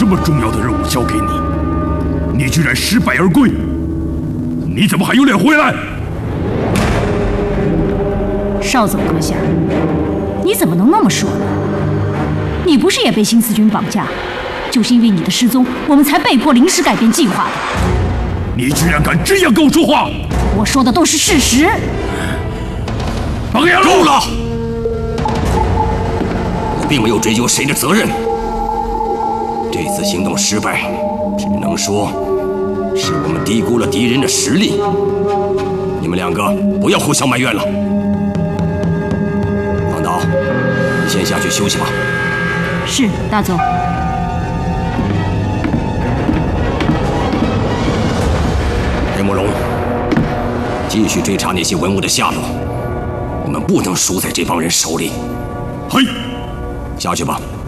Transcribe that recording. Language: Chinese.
这么重要的任务交给你，你居然失败而归，你怎么还有脸回来？ 少总阁下，你怎么能那么说呢？你不是也被新四军绑架？就是因为你的失踪，我们才被迫临时改变计划的。 你居然敢这样跟我说话！ 我说的都是事实。 绑架够了！我并没有追究谁的责任。这次行动失败，只能说是我们低估了敌人的实力。你们两个不要互相埋怨了。方导，你先下去休息吧。 是，大总。 黑木龙，继续追查那些文物的下落，我们不能输在这帮人手里。 嘿， 下去吧。